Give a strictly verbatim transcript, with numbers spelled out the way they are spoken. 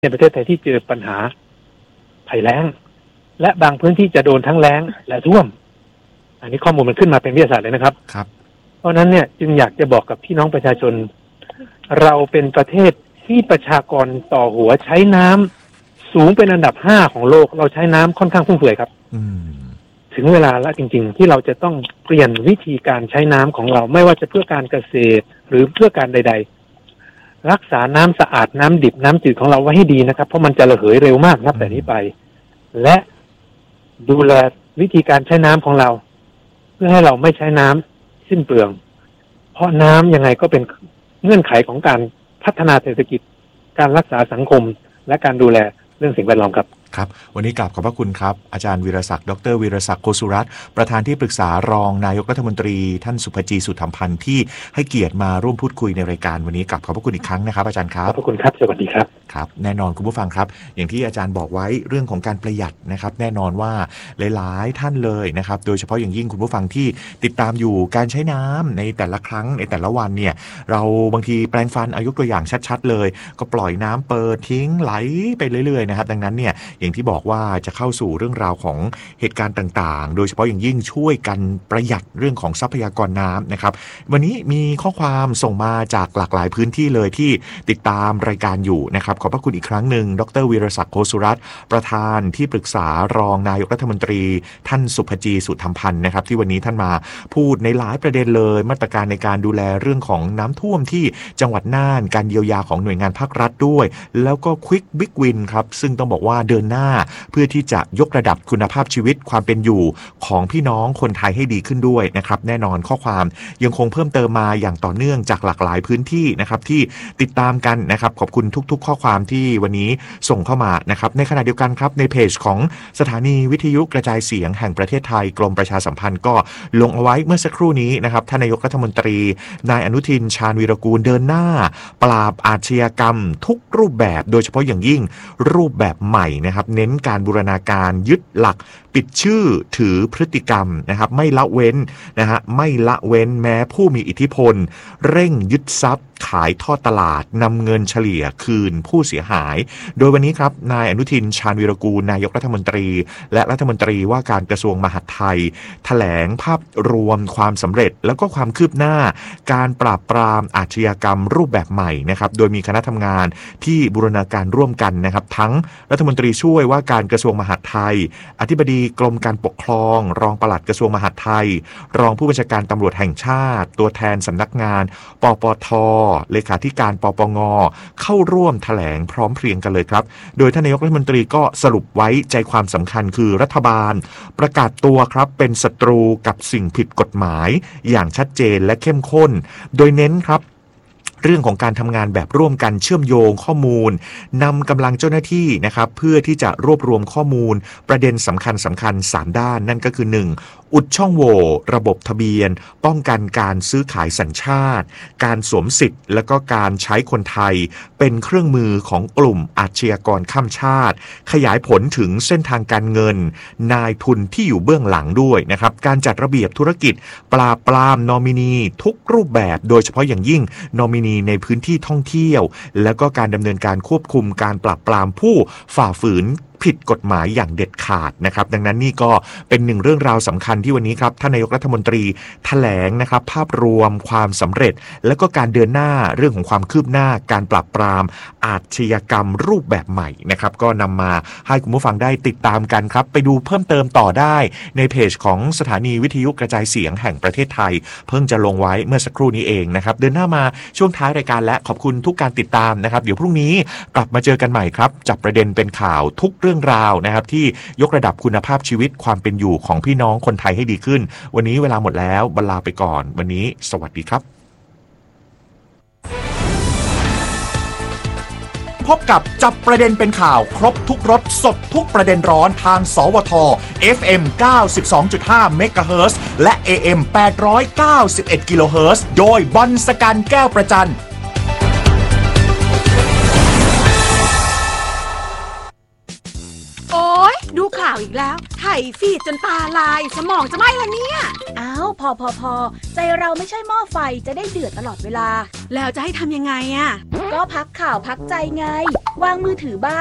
ในประเทศไทยที่เจอปัญหาภัยแล้งและบางพื้นที่จะโดนทั้งแล้งและท่วมอันนี้ข้อมูลมันขึ้นมาเป็นวิทยาศาสตร์เลยนะครับครับเพราะนั้นเนี่ยจึงอยากจะบอกกับพี่น้องประชาชนเราเป็นประเทศที่ประชากรต่อหัวใช้น้ำสูงเป็นอันดับห้าของโลกเราใช้น้ำค่อนข้างฟุ่มเฟือยครับถึงเวลาแล้วจริงๆที่เราจะต้องเปลี่ยนวิธีการใช้น้ำของเราไม่ว่าจะเพื่อการเกษตรหรือเพื่อการใดๆรักษาน้ำสะอาดน้ำดิบน้ำจืดของเราไว้ให้ดีนะครับเพราะมันจะระเหยเร็วมากนับแต่นี้ไปและดูแลวิธีการใช้น้ำของเราเพื่อให้เราไม่ใช้น้ำสิ้นเปลืองเพราะน้ำยังไงก็เป็นเงื่อนไขของการพัฒนาเศรษฐกิจการรักษาสังคมและการดูแลเรื่องสิ่งแวดล้อมครับครับวันนี้กราบขอบพระคุณครับอาจารย์วีรศักดิ์ดรวีรศักดิ์โคสุรัตน์ประธานที่ปรึกษารองนายกรัฐมนตรีท่านสุภจีสุธรรมพันธ์ที่ให้เกียรติมาร่วมพูดคุยในรายการวันนี้กราบขอบพระคุณอีกครั้งนะครับอาจารย์ครับขอบพระคุณครับสวัสดีครับครับแน่นอนคุณผู้ฟังครับอย่างที่อาจารย์บอกไว้เรื่องของการประหยัดนะครับแน่นอนว่าหลายๆท่านเลยนะครับโดยเฉพาะอย่างยิ่งคุณผู้ฟังที่ติดตามอยู่การใช้น้ำในแต่ละครั้งในแต่ละวันเนี่ยเราบางทีแปรงฟันอายุตัวอย่างชัดๆเลยก็ปล่อยน้ำเปิดทิ้งไหลไปเรื่อยๆนะครับดังนั้นเนี่ยอย่างที่บอกว่าจะเข้าสู่เรื่องราวของเหตุการณ์ต่างๆโดยเฉพาะอย่างยิ่งช่วยกันประหยัดเรื่องของทรัพยากรน้ำนะครับวันนี้มีข้อความส่งมาจากหลากหลายพื้นที่เลยที่ติดตามรายการอยู่นะครับขอบพระคุณอีกครั้งหนึ่งดรวีรศักดิ์โคสุรัตน์ประธานที่ปรึกษารองนายกรัฐมนตรีท่านสุภจีสุธรรมพันธ์นะครับที่วันนี้ท่านมาพูดในหลายประเด็นเลยมาตรการในการดูแลเรื่องของน้ำท่วมที่จังหวัดน่านการเยียวยาของหน่วยงานภาครัฐด้วยแล้วก็ควิกบิ๊กวินครับซึ่งต้องบอกว่าเดินหน้าเพื่อที่จะยกระดับคุณภาพชีวิตความเป็นอยู่ของพี่น้องคนไทยให้ดีขึ้นด้วยนะครับแน่นอนข้อความยังคงเพิ่มเติมมาอย่างต่อเนื่องจากหลากหลายพื้นที่นะครับที่ติดตามกันนะครับขอบคุณทุกๆข้อความที่วันนี้ส่งเข้ามานะครับในขณะเดียวกันครับในเพจของสถานีวิทยุกระจายเสียงแห่งประเทศไทยกรมประชาสัมพันธ์ก็ลงเอาไว้เมื่อสักครู่นี้นะครับท่านนายกรัฐมนตรีนายอนุทินชาญวีรกูลเดินหน้าปราบอาชญากรรมทุกรูปแบบโดยเฉพาะอย่างยิ่งรูปแบบใหม่นะครับเน้นการบูรณาการยึดหลักปิดชื่อถือพฤติกรรมนะครับไม่ละเว้นนะฮะไม่ละเว้นแม้ผู้มีอิทธิพลเร่งยึดทรัพย์ขายทอดตลาดนำเงินเฉลี่ยคืนผู้เสียหายโดยวันนี้ครับนายอนุทินชาญวีรกูลนายกรัฐมนตรีและรัฐมนตรีว่าการกระทรวงมหาดไทยแถลงภาพรวมความสำเร็จแล้วก็ความคืบหน้าการปราบปรามอาชญากรรมรูปแบบใหม่นะครับโดยมีคณะทำงานที่บูรณาการร่วมกันนะครับทั้งรัฐมนตรีช่วยว่าการกระทรวงมหาดไทยอธิบดีกรมการปกครองรองปลัดกระทรวงมหาดไทยรองผู้บัญชาการตำรวจแห่งชาติตัวแทนสำนักงานปปท.เลขาธิการปปง.เข้าร่วมแถลงพร้อมเพรียงกันเลยครับโดยท่านนายกรัฐมนตรีก็สรุปไว้ใจความสำคัญคือรัฐบาลประกาศตัวครับเป็นศัตรูกับสิ่งผิดกฎหมายอย่างชัดเจนและเข้มข้นโดยเน้นครับเรื่องของการทำงานแบบร่วมกันเชื่อมโยงข้อมูลนำกำลังเจ้าหน้าที่นะครับเพื่อที่จะรวบรวมข้อมูลประเด็นสำคัญสำคัญสามด้านนั่นก็คือหนึ่งอุดช่องโหว่ระบบทะเบียนป้องกันการซื้อขายสัญชาติการสวมสิทธิ์และก็การใช้คนไทยเป็นเครื่องมือของกลุ่มอาชญากรข้ามชาติขยายผลถึงเส้นทางการเงินนายทุนที่อยู่เบื้องหลังด้วยนะครับการจัดระเบียบธุรกิจปราบปรามนอมินีทุกรูปแบบโดยเฉพาะอย่างยิ่งนอมินีในพื้นที่ท่องเที่ยวแล้วก็การดำเนินการควบคุมการปราบปรามผู้ฝ่าฝืนผิดกฎหมายอย่างเด็ดขาดนะครับดังนั้นนี่ก็เป็นหนึ่งเรื่องราวสำคัญที่วันนี้ครับท่านนายกรัฐมนตรีแถลงนะครับภาพรวมความสำเร็จและก็การเดินหน้าเรื่องของความคืบหน้าการปราบปรามอาชญากรรมรูปแบบใหม่นะครับก็นำมาให้คุณผู้ฟังได้ติดตามกันครับไปดูเพิ่มเติมต่อได้ในเพจของสถานีวิทยุกระจายเสียงแห่งประเทศไทยเพิ่งจะลงไว้เมื่อสักครู่นี้เองนะครับเดินหน้ามาช่วงท้ายรายการและขอบคุณทุกการติดตามนะครับเดี๋ยวพรุ่งนี้กลับมาเจอกันใหม่ครับจับประเด็นเป็นข่าวทุกเรื่องราวนะครับที่ยกระดับคุณภาพชีวิตความเป็นอยู่ของพี่น้องคนไทยให้ดีขึ้นวันนี้เวลาหมดแล้วบรรลาไปก่อนวันนี้สวัสดีครับพบกับจับประเด็นเป็นข่าวครบทุกรสสดทุกประเด็นร้อนทางสวท เอฟ เอ็ม เก้าสิบสองจุดห้า เมกะเฮิรตซ์และ เอ เอ็ม แปดร้อยเก้าสิบเอ็ด กิโลเฮิรตซ์โดยบอลสกันแก้วประจันโอ๊ยดูข่าวาวอีกแล้วไถฟีดจนตาลายสมองจะไหม้แล้วเนี่ยอ้าวพอพอพอใจเราไม่ใช่หม้อไฟจะได้เดือดตลอดเวลาแล้วจะให้ทำยังไงอ่ะก็พักข่าวพักใจไงวางมือถือบ้าง